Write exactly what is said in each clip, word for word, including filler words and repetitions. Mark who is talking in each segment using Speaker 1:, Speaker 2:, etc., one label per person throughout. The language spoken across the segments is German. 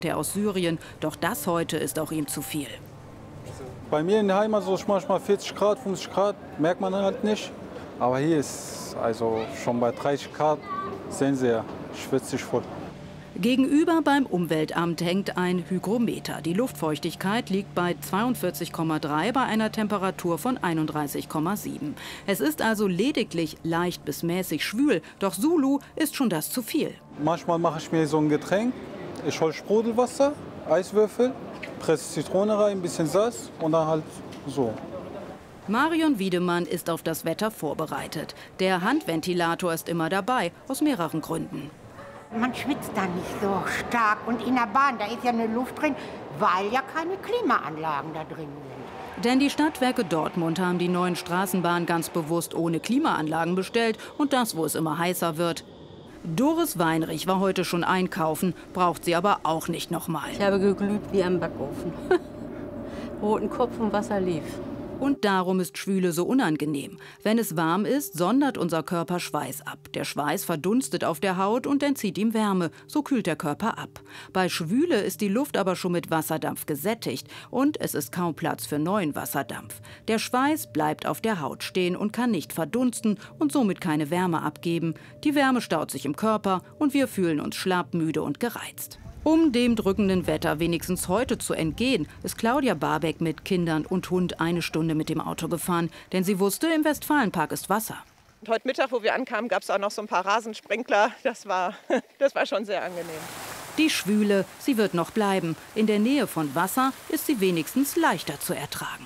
Speaker 1: der aus Syrien. Doch das heute ist auch ihm zu viel.
Speaker 2: Bei mir in der Heimat so manchmal vierzig Grad, fünfzig Grad, merkt man halt nicht. Aber hier ist also schon bei dreißig Grad, sehen Sie ja, schwitze ich voll.
Speaker 1: Gegenüber beim Umweltamt hängt ein Hygrometer. Die Luftfeuchtigkeit liegt bei zweiundvierzig Komma drei bei einer Temperatur von einunddreißig Komma sieben. Es ist also lediglich leicht bis mäßig schwül. Doch Zulu ist schon das zu viel.
Speaker 2: Manchmal mache ich mir so ein Getränk. Ich hole Sprudelwasser, Eiswürfel, presse Zitrone rein, ein bisschen Salz und dann halt so.
Speaker 1: Marion Wiedemann ist auf das Wetter vorbereitet. Der Handventilator ist immer dabei, aus mehreren Gründen.
Speaker 3: Man schwitzt da nicht so stark. Und in der Bahn, da ist ja eine Luft drin, weil ja keine Klimaanlagen da drin sind.
Speaker 1: Denn die Stadtwerke Dortmund haben die neuen Straßenbahnen ganz bewusst ohne Klimaanlagen bestellt. Und das, wo es immer heißer wird. Doris Weinrich war heute schon einkaufen, braucht sie aber auch nicht noch mal.
Speaker 4: Ich habe geglüht wie am Backofen. Roten Kopf und Wasser lief.
Speaker 1: Und darum ist Schwüle so unangenehm. Wenn es warm ist, sondert unser Körper Schweiß ab. Der Schweiß verdunstet auf der Haut und entzieht ihm Wärme. So kühlt der Körper ab. Bei Schwüle ist die Luft aber schon mit Wasserdampf gesättigt. Und es ist kaum Platz für neuen Wasserdampf. Der Schweiß bleibt auf der Haut stehen und kann nicht verdunsten und somit keine Wärme abgeben. Die Wärme staut sich im Körper und wir fühlen uns schlapp, müde und gereizt. Um dem drückenden Wetter wenigstens heute zu entgehen, ist Claudia Barbeck mit Kindern und Hund eine Stunde mit dem Auto gefahren. Denn sie wusste, im Westfalenpark ist Wasser.
Speaker 5: Und heute Mittag, wo wir ankamen, gab es auch noch so ein paar Rasensprenkler. Das war, das war schon sehr angenehm.
Speaker 1: Die Schwüle, sie wird noch bleiben. In der Nähe von Wasser ist sie wenigstens leichter zu ertragen.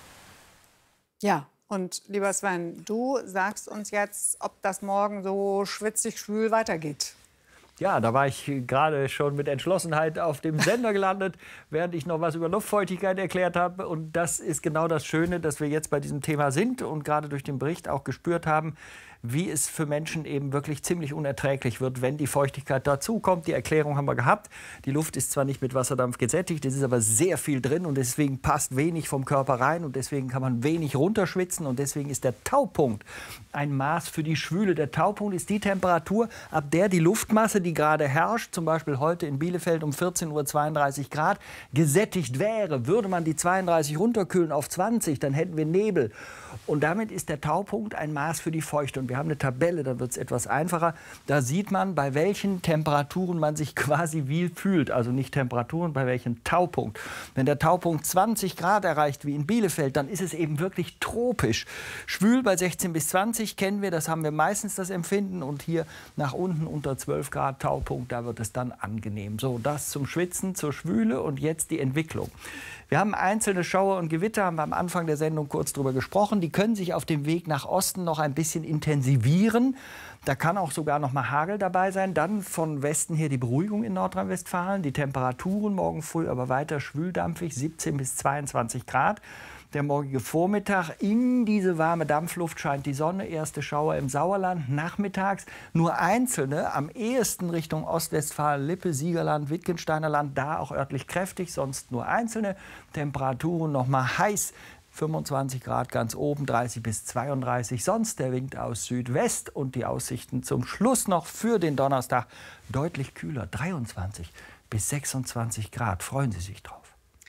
Speaker 6: Ja, und lieber Sven, du sagst uns jetzt, ob das morgen so schwitzig schwül weitergeht.
Speaker 7: Ja, da war ich gerade schon mit Entschlossenheit auf dem Sender gelandet, während ich noch was über Luftfeuchtigkeit erklärt habe. Und das ist genau das Schöne, dass wir jetzt bei diesem Thema sind und gerade durch den Bericht auch gespürt haben, wie es für Menschen eben wirklich ziemlich unerträglich wird, wenn die Feuchtigkeit dazukommt. Die Erklärung haben wir gehabt. Die Luft ist zwar nicht mit Wasserdampf gesättigt, es ist aber sehr viel drin und deswegen passt wenig vom Körper rein und deswegen kann man wenig runterschwitzen und deswegen ist der Taupunkt ein Maß für die Schwüle. Der Taupunkt ist die Temperatur, ab der die Luftmasse, die gerade herrscht, zum Beispiel heute in Bielefeld um vierzehn Uhr zweiunddreißig Grad, gesättigt wäre. Würde man die zweiunddreißig runterkühlen auf zwanzig, dann hätten wir Nebel. Und damit ist der Taupunkt ein Maß für die Feuchte. Und wir haben eine Tabelle, da wird es etwas einfacher. Da sieht man, bei welchen Temperaturen man sich quasi wie fühlt. Also nicht Temperaturen, bei welchem Taupunkt. Wenn der Taupunkt zwanzig Grad erreicht, wie in Bielefeld, dann ist es eben wirklich tropisch. Schwül bei sechzehn bis zwanzig kennen wir, das haben wir meistens das Empfinden. Und hier nach unten unter zwölf Grad Taupunkt, da wird es dann angenehm. So, das zum Schwitzen, zur Schwüle und jetzt die Entwicklung. Wir haben einzelne Schauer und Gewitter, haben wir am Anfang der Sendung kurz drüber gesprochen. Die können sich auf dem Weg nach Osten noch ein bisschen intensivieren. Da kann auch sogar noch mal Hagel dabei sein. Dann von Westen her die Beruhigung in Nordrhein-Westfalen. Die Temperaturen morgen früh aber weiter schwüldampfig, siebzehn bis zweiundzwanzig Grad. Der morgige Vormittag, in diese warme Dampfluft scheint die Sonne. Erste Schauer im Sauerland, nachmittags nur einzelne, am ehesten Richtung Ostwestfalen, Lippe, Siegerland, Wittgensteiner Land, da auch örtlich kräftig, sonst nur einzelne. Temperaturen noch mal heiß, fünfundzwanzig Grad ganz oben, dreißig bis zweiunddreißig. Sonst der Wind aus Südwest und die Aussichten zum Schluss noch für den Donnerstag deutlich kühler, dreiundzwanzig bis sechsundzwanzig Grad. Freuen Sie sich drauf.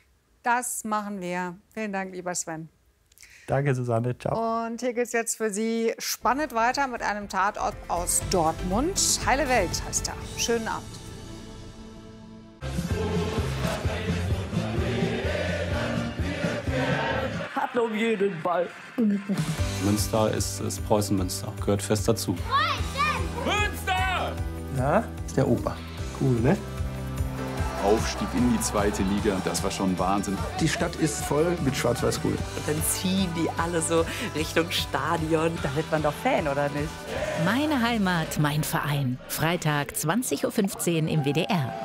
Speaker 6: Das machen wir. Vielen Dank, lieber Sven.
Speaker 7: Danke, Susanne. Ciao.
Speaker 6: Und hier geht es jetzt für Sie spannend weiter mit einem Tatort aus Dortmund. Heile Welt heißt er. Schönen Abend.
Speaker 8: Hat um jeden Ball.
Speaker 9: Münster ist, ist Preußen-Münster. Gehört fest dazu.
Speaker 8: Münster!
Speaker 9: Ja, ist der Opa. Cool, ne?
Speaker 10: Aufstieg in die zweite Liga, das war schon Wahnsinn.
Speaker 9: Die Stadt ist voll mit Schwarz-Weiß-Grün.
Speaker 11: Dann ziehen die alle so Richtung Stadion. Da wird man doch Fan, oder nicht?
Speaker 12: Meine Heimat, mein Verein. Freitag zwanzig Uhr fünfzehn im W D R.